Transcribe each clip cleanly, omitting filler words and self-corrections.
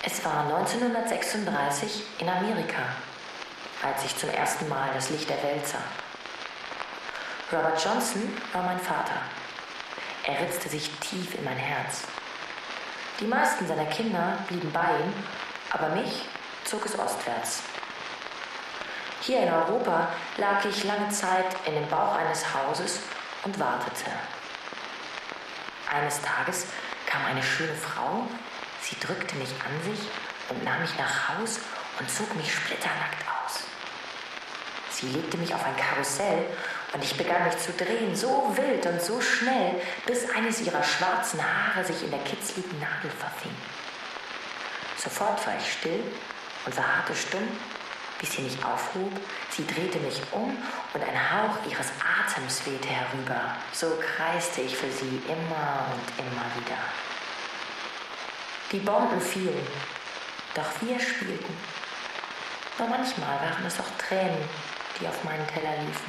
Es war 1936 in Amerika, als ich zum ersten Mal das Licht der Welt sah. Robert Johnson war mein Vater. Er ritzte sich tief in mein Herz. Die meisten seiner Kinder blieben bei ihm, aber mich zog es ostwärts. Hier in Europa lag ich lange Zeit in dem Bauch eines Hauses und wartete. Eines Tages kam eine schöne Frau, sie drückte mich an sich und nahm mich nach Haus und zog mich splitternackt aus. Sie legte mich auf ein Karussell und ich begann mich zu drehen, so wild und so schnell, bis eines ihrer schwarzen Haare sich in der kitzligen Nadel verfing. Sofort war ich still und verharrte stumm, bis sie mich aufhob. Sie drehte mich um und ein Hauch ihres Atems wehte herüber. So kreiste ich für sie immer und immer wieder. Die Bomben fielen, doch wir spielten. Nur manchmal waren es auch Tränen, die auf meinen Teller liefen.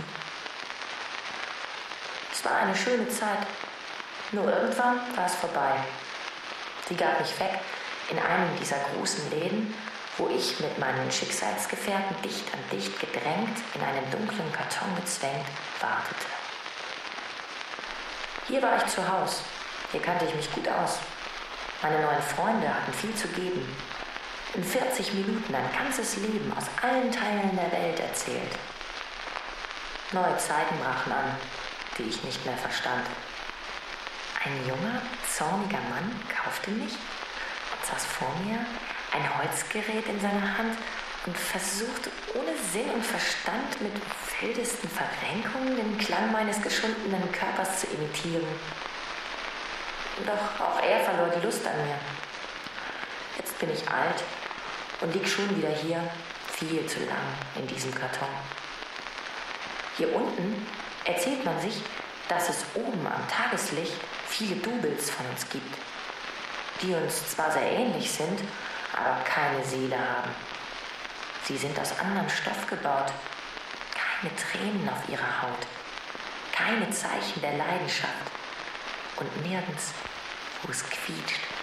Es war eine schöne Zeit, nur irgendwann war es vorbei. Sie gab mich weg in einem dieser großen Läden, wo ich mit meinen Schicksalsgefährten dicht an dicht gedrängt, in einen dunklen Karton gezwängt, wartete. Hier war ich zu Haus, hier kannte ich mich gut aus. Meine neuen Freunde hatten viel zu geben. In 40 Minuten ein ganzes Leben aus allen Teilen der Welt erzählt. Neue Zeiten brachen an, die ich nicht mehr verstand. Ein junger, zorniger Mann kaufte mich und saß vor mir, ein Holzgerät in seiner Hand und versuchte ohne Sinn und Verstand mit wildesten Verrenkungen den Klang meines geschundenen Körpers zu imitieren. Doch auch er verlor die Lust an mir. Jetzt bin ich alt und lieg schon wieder hier, viel zu lang in diesem Karton. Hier unten erzählt man sich, dass es oben am Tageslicht viele Doubles von uns gibt, die uns zwar sehr ähnlich sind, aber keine Seele haben. Sie sind aus anderem Stoff gebaut, keine Tränen auf ihrer Haut, keine Zeichen der Leidenschaft und nirgends, wo es quietscht.